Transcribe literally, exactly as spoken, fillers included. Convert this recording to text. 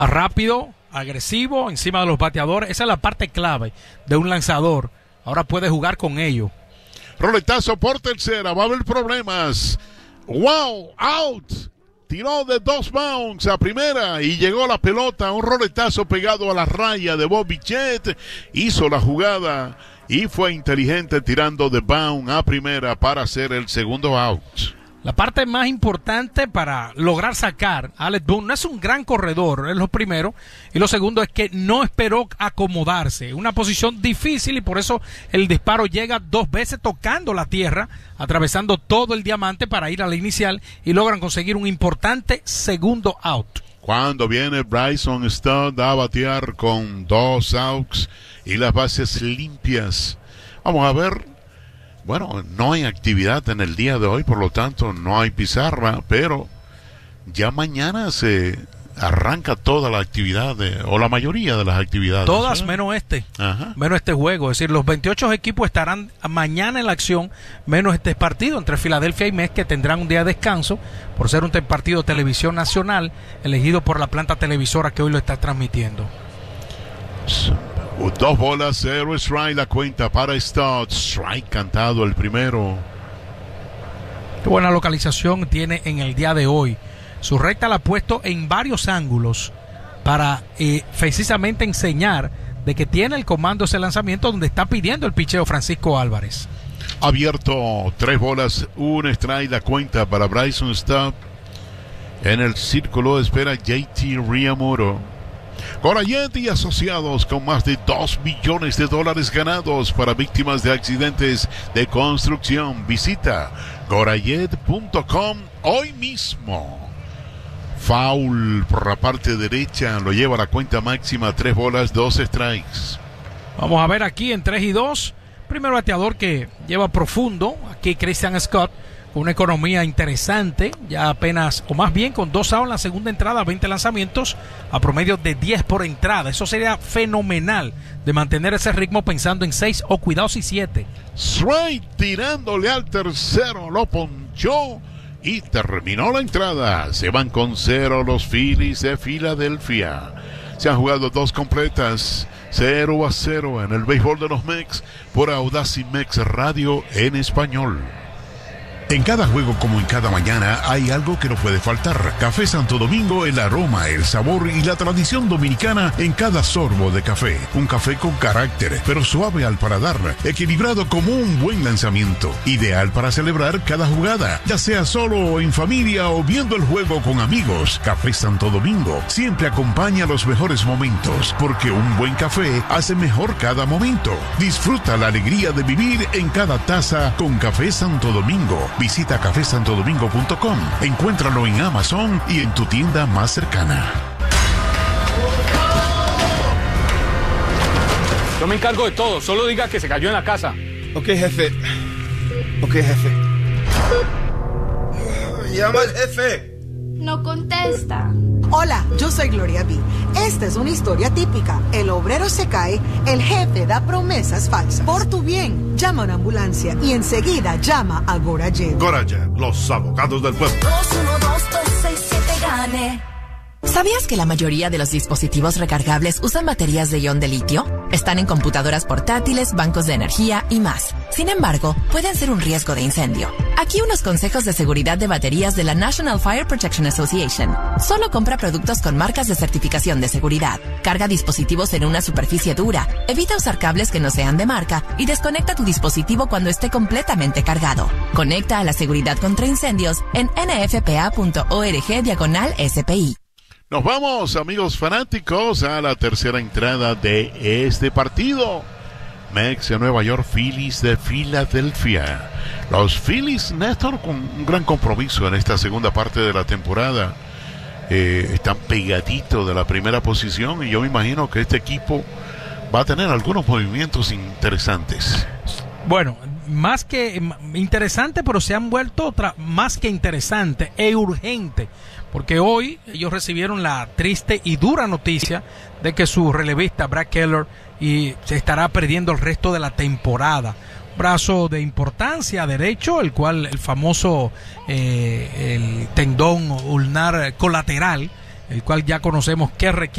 rápido, agresivo, encima de los bateadores. Esa es la parte clave de un lanzador. Ahora puede jugar con ello. Roletazo por tercera, va a haber problemas. Wow, out. Tiró de dos bounds a primera y llegó la pelota. Un roletazo pegado a la raya de Bo Bichette. Hizo la jugada y fue inteligente tirando de bound a primera para hacer el segundo out. La parte más importante para lograr sacar a Alec Bohm no es un gran corredor, es lo primero, y lo segundo es que no esperó acomodarse, una posición difícil y por eso el disparo llega dos veces tocando la tierra, atravesando todo el diamante para ir a la inicial y logran conseguir un importante segundo out. Cuando viene Bryson Stott a batear con dos outs y las bases limpias, vamos a ver. Bueno, no hay actividad en el día de hoy, por lo tanto no hay pizarra, pero ya mañana se arranca toda la actividad, de, o la mayoría de las actividades. Todas ¿eh? menos este, Ajá. menos este juego, es decir, los veintiocho equipos estarán mañana en la acción, menos este partido entre Filadelfia y Mets, que tendrán un día de descanso, por ser un partido de televisión nacional, elegido por la planta televisora que hoy lo está transmitiendo. Sí. Dos bolas, cero strike, la cuenta para Stott. Strike cantado el primero. Qué buena localización tiene en el día de hoy. Su recta la ha puesto en varios ángulos para eh, precisamente enseñar de que tiene el comando ese lanzamiento donde está pidiendo el picheo Francisco Álvarez. Abierto, tres bolas, un strike, la cuenta para Bryson Stott. En el círculo espera J T Realmuto. Gorayet y asociados, con más de dos millones de dólares ganados para víctimas de accidentes de construcción. Visita gorayet punto com hoy mismo. Foul por la parte derecha, lo lleva a la cuenta máxima, tres bolas, dos strikes. Vamos a ver aquí en tres y dos. Primer bateador que lleva profundo, aquí Christian Scott, con una economía interesante, ya apenas, o más bien con dos outs en la segunda entrada, veinte lanzamientos a promedio de diez por entrada. Eso sería fenomenal de mantener ese ritmo pensando en seis o cuidados y siete. Strike tirándole al tercero, lo ponchó y terminó la entrada. Se van con cero los Phillies de Filadelfia. Se han jugado dos completas, cero a cero en el béisbol de los Mex por Audacy Mex Radio en español. En cada juego como en cada mañana hay algo que no puede faltar. Café Santo Domingo, el aroma, el sabor y la tradición dominicana en cada sorbo de café. Un café con carácter, pero suave al paladar, equilibrado como un buen lanzamiento. Ideal para celebrar cada jugada, ya sea solo o en familia o viendo el juego con amigos. Café Santo Domingo siempre acompaña los mejores momentos, porque un buen café hace mejor cada momento. Disfruta la alegría de vivir en cada taza con Café Santo Domingo. Visita café santo domingo punto com. Encuéntralo en Amazon y en tu tienda más cercana. Yo me encargo de todo, solo diga que se cayó en la casa. Ok, jefe. Ok, jefe. Llama al jefe. No contesta. Hola, yo soy Gloria B. Esta es una historia típica. El obrero se cae, el jefe da promesas falsas. Por tu bien, llama a una ambulancia y enseguida llama a Gorayet. Gorayet, los abogados del pueblo. dos uno dos dos seis siete gane. ¿Sabías que la mayoría de los dispositivos recargables usan baterías de ion de litio? Están en computadoras portátiles, bancos de energía y más. Sin embargo, pueden ser un riesgo de incendio. Aquí unos consejos de seguridad de baterías de la National Fire Protection Association. Solo compra productos con marcas de certificación de seguridad. Carga dispositivos en una superficie dura. Evita usar cables que no sean de marca y desconecta tu dispositivo cuando esté completamente cargado. Conecta a la seguridad contra incendios en n f p a punto org diagonal S P I. Nos vamos, amigos fanáticos, a la tercera entrada de este partido. Mex de Nueva York, Phillies de Filadelfia. Los Phillies, Néstor, con un gran compromiso en esta segunda parte de la temporada. Eh, están pegaditos de la primera posición y yo me imagino que este equipo va a tener algunos movimientos interesantes. Bueno, más que interesante, pero se han vuelto otra más que interesante e urgente, porque hoy ellos recibieron la triste y dura noticia de que su relevista Brad Keller y se estará perdiendo el resto de la temporada. Brazo de importancia derecho, el cual el famoso eh, el tendón ulnar colateral el cual ya conocemos qué requiere